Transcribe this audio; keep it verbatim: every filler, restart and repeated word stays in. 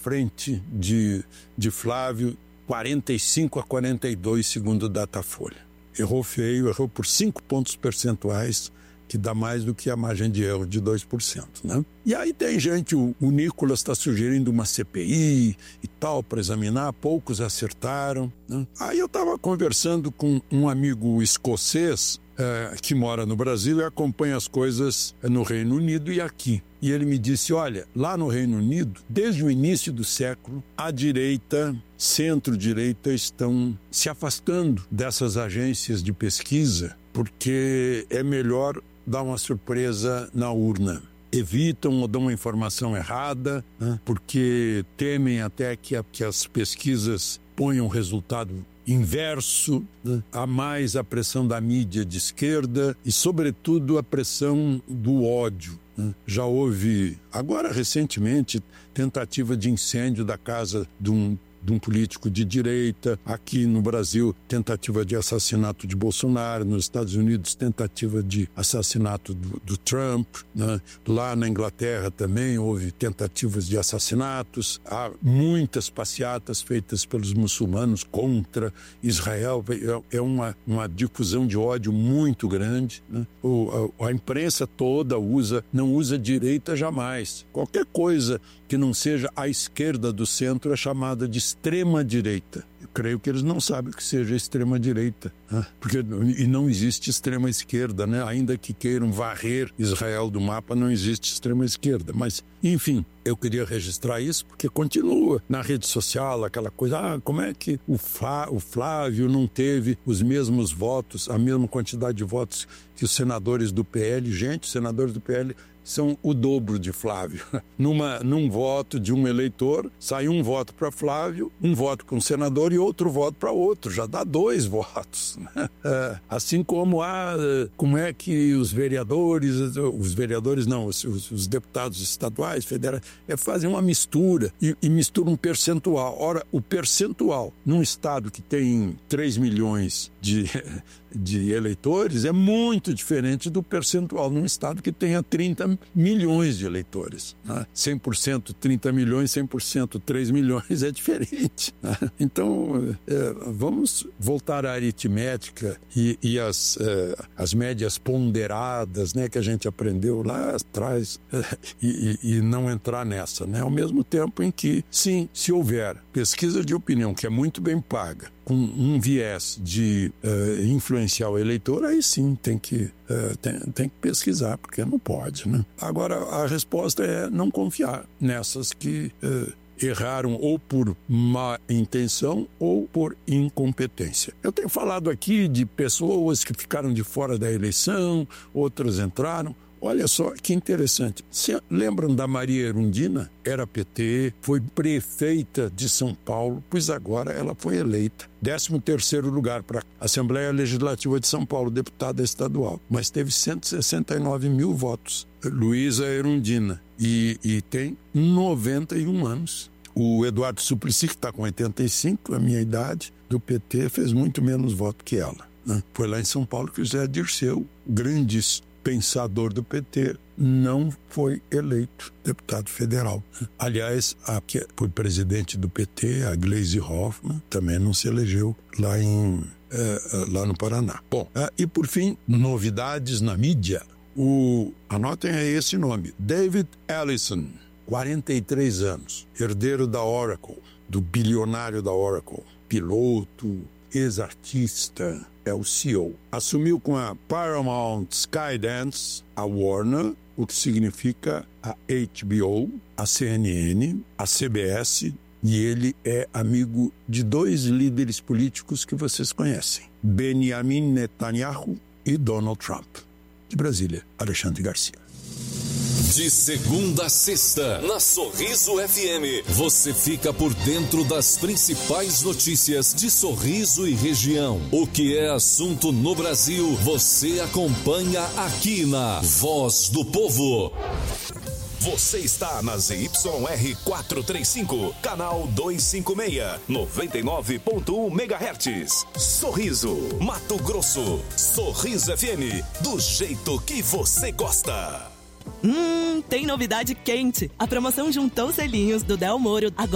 frente de, de Flávio, quarenta e cinco a quarenta e dois, segundo o Datafolha. Errou feio, errou por cinco pontos percentuais, que dá mais do que a margem de erro de dois por cento, né? E aí tem gente, o, o Nicolas está sugerindo uma C P I e tal para examinar, poucos acertaram, né? Aí eu estava conversando com um amigo escocês é, que mora no Brasil e acompanha as coisas no Reino Unido e aqui. E ele me disse, olha, lá no Reino Unido, desde o início do século, a direita, centro-direita estão se afastando dessas agências de pesquisa porque é melhor dar uma surpresa na urna. Evitam ou dão uma informação errada, né? Porque temem até que, a, que as pesquisas ponham resultado inverso, né? Há mais a pressão da mídia de esquerda e, sobretudo, a pressão do ódio. Né? Já houve, agora recentemente, tentativa de incêndio da casa de um de um político de direita, aqui no Brasil, tentativa de assassinato de Bolsonaro, nos Estados Unidos, tentativa de assassinato do, do Trump, né? Lá na Inglaterra também houve tentativas de assassinatos, há muitas passeatas feitas pelos muçulmanos contra Israel, é uma, uma difusão de ódio muito grande, né? O, a, a imprensa toda usa, não usa direita jamais, qualquer coisa que não seja a esquerda do centro é chamada de extrema-direita. Eu creio que eles não sabem que seja extrema-direita, né? Porque e não existe extrema-esquerda, né? Ainda que queiram varrer Israel do mapa, não existe extrema-esquerda. Mas, enfim, eu queria registrar isso porque continua na rede social aquela coisa, ah, como é que o, Flá, o Flávio não teve os mesmos votos, a mesma quantidade de votos que os senadores do P L? Gente, os senadores do P L são o dobro de Flávio. Numa, num voto de um eleitor, sai um voto para Flávio, um voto com o senador e outro voto para outro. Já dá dois votos, né? É, assim como há, como é que os vereadores, os vereadores não, os, os deputados estaduais, federais, é, fazem uma mistura e, e misturam um percentual. Ora, o percentual num estado que tem três milhões de, de eleitores é muito diferente do percentual num estado que tenha trinta milhões de eleitores, né? cem por cento trinta milhões, cem por cento três milhões é diferente, né? Então, é, vamos voltar à aritmética e, e as, é, as médias ponderadas, né, que a gente aprendeu lá atrás, é, e, e, e não entrar nessa, né? Ao mesmo tempo em que, sim, se houver pesquisa de opinião que é muito bem paga, com um viés de uh, influenciar o eleitor, aí sim tem que, uh, tem, tem que pesquisar, porque não pode, né? Agora, a resposta é não confiar nessas que uh, erraram ou por má intenção ou por incompetência. Eu tenho falado aqui de pessoas que ficaram de fora da eleição, outras entraram. Olha só que interessante. Você lembram da Maria Erundina? Era P T, foi prefeita de São Paulo, pois agora ela foi eleita. décimo terceiro lugar para a Assembleia Legislativa de São Paulo, deputada estadual. Mas teve cento e sessenta e nove mil votos. Luísa Erundina. E, e tem noventa e um anos. O Eduardo Suplicy, que está com oitenta e cinco, a minha idade, do P T, fez muito menos voto que ela, né? Foi lá em São Paulo que o Zé Dirceu, grandes pensador do P T, não foi eleito deputado federal. Aliás, a que foi presidente do P T, a Gleisi Hoffmann, também não se elegeu lá, em, é, lá no Paraná. Bom, é, e por fim, novidades na mídia. O, anotem aí esse nome, David Ellison, quarenta e três anos, herdeiro da Oracle, do bilionário da Oracle, piloto, ex-artista, é o C E O. Assumiu com a Paramount Skydance, a Warner, o que significa a H B O, a C N N, a C B S, e ele é amigo de dois líderes políticos que vocês conhecem, Benjamin Netanyahu e Donald Trump. De Brasília, Alexandre Garcia. De segunda a sexta, na Sorriso F M, você fica por dentro das principais notícias de Sorriso e região. O que é assunto no Brasil, você acompanha aqui na Voz do Povo. Você está na Z Y R quatrocentos e trinta e cinco, canal duzentos e cinquenta e seis, noventa e nove ponto um megahertz. Sorriso, Mato Grosso. Sorriso F M, do jeito que você gosta. Hum, tem novidade quente. A promoção Juntou Selinhos do Del Moro agora